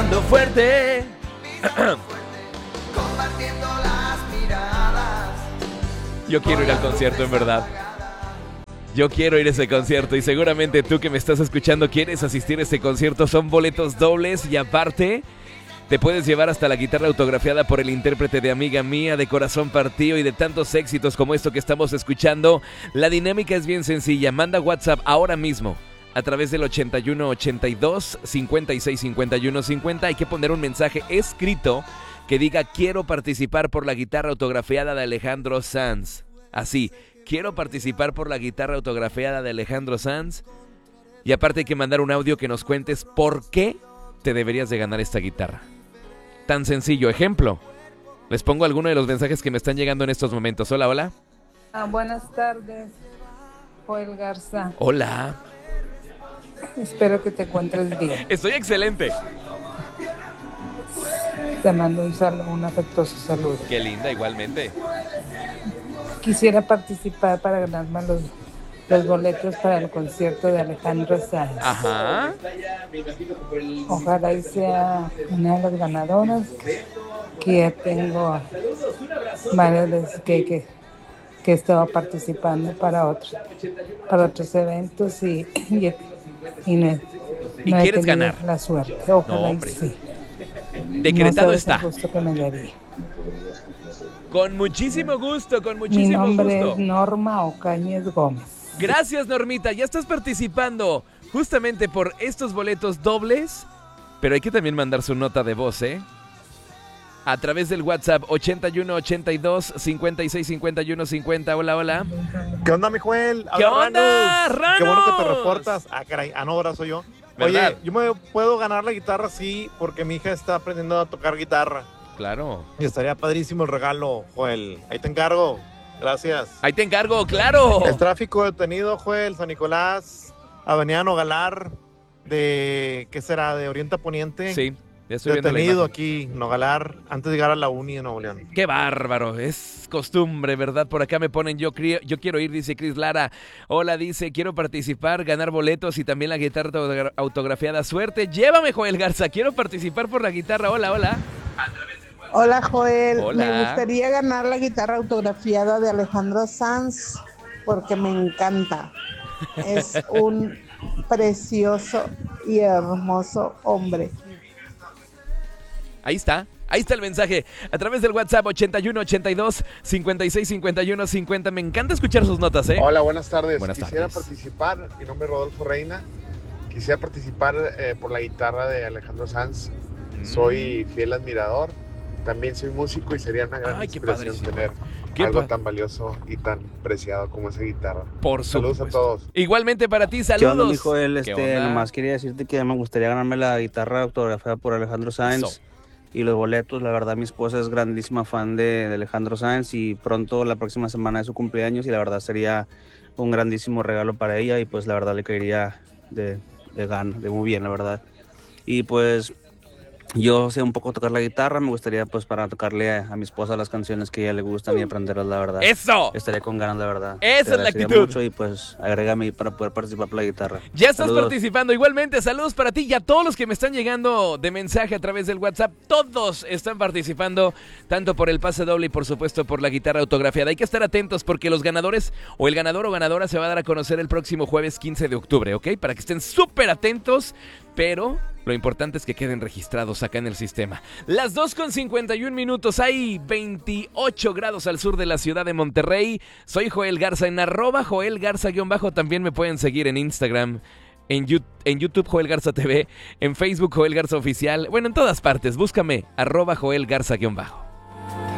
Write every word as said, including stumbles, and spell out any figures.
vibrando fuerte. Compartiendo las miradas. Yo quiero ir al concierto, en verdad. Yo quiero ir a ese concierto y seguramente tú que me estás escuchando quieres asistir a ese concierto. Son boletos dobles y aparte te puedes llevar hasta la guitarra autografiada por el intérprete de Amiga Mía, de Corazón Partido y de tantos éxitos como esto que estamos escuchando. La dinámica es bien sencilla. Manda WhatsApp ahora mismo a través del ochenta y uno ochenta y dos cincuenta y seis cincuenta y uno cincuenta. Hay que poner un mensaje escrito que diga quiero participar por la guitarra autografiada de Alejandro Sanz. Así, quiero participar por la guitarra autografiada de Alejandro Sanz. Y aparte hay que mandar un audio que nos cuentes por qué te deberías de ganar esta guitarra. Tan sencillo. Ejemplo, les pongo alguno de los mensajes que me están llegando en estos momentos. Hola, hola. Ah, buenas tardes, Joel Garza. Hola. Espero que te encuentres bien. Estoy excelente. Te mando un saludo, un afectuoso saludo. Qué linda, igualmente. Quisiera participar para ganarme los, los boletos para el concierto de Alejandro Sanz. Ajá. Ojalá y sea una de las ganadoras, que ya tengo varias veces que, que, que he estado participando para otros, para otros eventos y, y, y no, he- ¿Y no he quieres tenido ganar? la suerte. Ojalá No, y hombre. sí. Decretado No sabes está. el gusto que me daría. Con muchísimo gusto, con Mi muchísimo nombre gusto. es Norma Ocañez Gómez. Gracias, Normita. Ya estás participando justamente por estos boletos dobles. Pero hay que también mandar su nota de voz, ¿eh? A través del WhatsApp ochenta y uno ochenta y dos cincuenta y seis cincuenta y uno cincuenta. Hola, hola. ¿Qué onda, mi Joel? ¿Qué Habla onda, Ranus. Qué bueno que te Ranus? reportas. Ah, caray. Ah, no, ahora soy yo. ¿Verdad? Oye, yo me puedo ganar la guitarra, sí, porque mi hija está aprendiendo a tocar guitarra. Claro. Y estaría padrísimo el regalo, Joel. Ahí te encargo. Gracias. Ahí te encargo, claro. El tráfico detenido, Joel, San Nicolás, Avenida Nogalar, de, ¿qué será? De Oriente a Poniente. Sí, ya estoy viendo la Detenido imagen. aquí, Nogalar, antes de llegar a la Uni de Nuevo León. Qué bárbaro, es costumbre, ¿verdad? Por acá me ponen yo, cri- yo quiero ir, dice Cris Lara. Hola, dice, quiero participar, ganar boletos y también la guitarra autogra- autografiada. Suerte, llévame, Joel Garza, quiero participar por la guitarra. Hola, hola. Hola Joel, Hola. me gustaría ganar la guitarra autografiada de Alejandro Sanz porque me encanta. Es un precioso y hermoso hombre. Ahí está, ahí está el mensaje. A través del WhatsApp ochenta y uno ochenta y dos cincuenta y seis cincuenta y uno cincuenta. Me encanta escuchar sus notas, ¿eh? Hola, buenas tardes. Buenas Quisiera tardes. participar, mi nombre es Rodolfo Reina. Quisiera participar eh, por la guitarra de Alejandro Sanz. Mm. Soy fiel admirador. También soy músico y sería una gran Ay, qué inspiración padrísimo. tener Qué algo pa- tan valioso y tan preciado como esa guitarra. Por Saludos supuesto. a todos. Igualmente para ti, ¿Qué saludos. onda, mi Joel? ¿Qué Este, onda? nomás quería decirte que me gustaría ganarme la guitarra autografiada por Alejandro Sanz Eso. y los boletos. La verdad, mi esposa es grandísima fan de, de Alejandro Sanz y pronto, la próxima semana, es su cumpleaños y la verdad sería un grandísimo regalo para ella y pues la verdad le caería de, de gana, de muy bien, la verdad. Y pues yo sé un poco tocar la guitarra, me gustaría pues para tocarle a, a mi esposa las canciones que a ella le gustan y aprenderlas, la verdad. ¡Eso! Estaría con ganas, la verdad. Esa es Te la agradecería actitud. mucho y pues agrégame para poder participar por la guitarra. Ya estás Saludos. participando. Igualmente, saludos para ti y a todos los que me están llegando de mensaje a través del WhatsApp. Todos están participando, tanto por el pase doble y por supuesto por la guitarra autografiada. Hay que estar atentos porque los ganadores o el ganador o ganadora se va a dar a conocer el próximo jueves quince de octubre, ¿ok? Para que estén súper atentos, pero lo importante es que queden registrados acá en el sistema. Las dos con cincuenta y un minutos, hay veintiocho grados al sur de la ciudad de Monterrey. Soy Joel Garza, en arroba Joel Garza-bajo. También me pueden seguir en Instagram, en, You- en YouTube Joel Garza T V, en Facebook Joel Garza Oficial. Bueno, en todas partes, búscame, arroba Joel Garza-bajo.